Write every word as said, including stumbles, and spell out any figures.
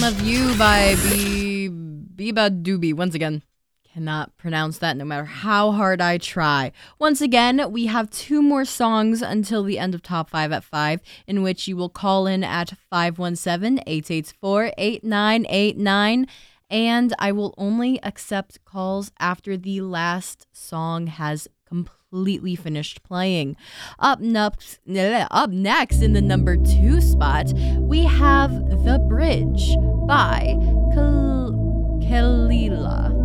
of You by B- Biba Doobie. Once again, cannot pronounce that no matter how hard I try. Once again, we have two more songs until the end of Top five at five, in which you will call in at five one seven, eight eight four, eight nine eight nine, and I will only accept calls after the last song has completely finished playing. Up next, up next in the number two spot, we have The Bridge by Kal- Kalila.